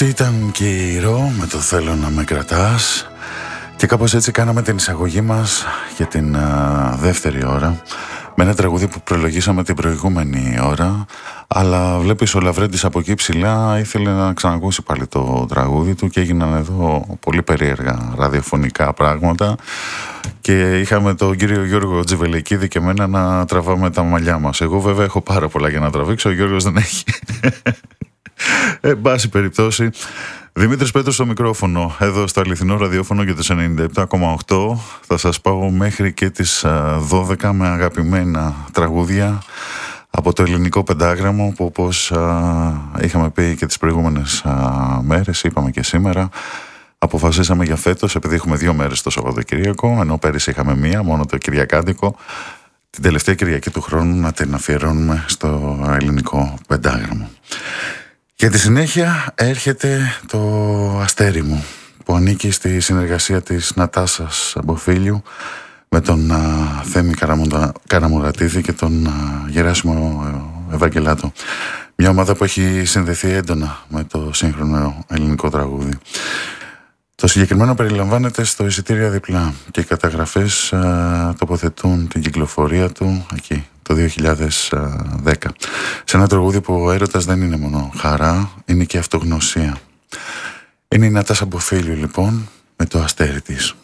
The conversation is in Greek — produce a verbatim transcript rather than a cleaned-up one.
Αυτή ήταν και η Ρο με το «Θέλω να με κρατάς». Και κάπως έτσι κάναμε την εισαγωγή μας για την α, δεύτερη ώρα, με ένα τραγούδι που προλογίσαμε την προηγούμενη ώρα. Αλλά βλέπεις, ο Λαβρέντης από εκεί ψηλά ήθελε να ξανακούσει πάλι το τραγούδι του και έγιναν εδώ πολύ περίεργα ραδιοφωνικά πράγματα. Και είχαμε τον κύριο Γιώργο Τζιβελεκίδη και εμένα να τραβάμε τα μαλλιά μας. Εγώ βέβαια έχω πάρα πολλά για να τραβήξω, ο Γιώργος δεν έχει. Εν πάση περιπτώσει, Δημήτρης Πέτρος στο μικρόφωνο, εδώ στο αληθινό ραδιόφωνο και το ενενήντα επτά κόμμα οκτώ. Θα σας πάω μέχρι και τις δώδεκα με αγαπημένα τραγούδια από το ελληνικό πεντάγραμμο, που όπως α, είχαμε πει και τις προηγούμενες α, μέρες, είπαμε και σήμερα, αποφασίσαμε για φέτος, επειδή έχουμε δύο μέρες το Σαββατοκυριακό, ενώ πέρυσι είχαμε μία, μόνο το Κυριακάτικο, την τελευταία Κυριακή του χρόνου να την αφιερώνουμε στο ελληνικό πεντάγραμμο. Για τη συνέχεια έρχεται το Αστέρι μου, που ανήκει στη συνεργασία της Νατάσας Αμποφίλιου με τον α, Θέμη Καραμουρατίδη και τον α, Γεράσιμο Ευαγγελάτο. Μια ομάδα που έχει συνδεθεί έντονα με το σύγχρονο ελληνικό τραγούδι. Το συγκεκριμένο περιλαμβάνεται στο Εισιτήρια Διπλά και οι καταγραφές α, τοποθετούν την κυκλοφορία του εκεί το δύο χιλιάδες δέκα. Σε ένα τραγούδι που ο έρωτας δεν είναι μόνο χαρά, είναι και αυτογνωσία. Είναι η Νατάσα Αμποφίλιου λοιπόν με το Αστέρι της.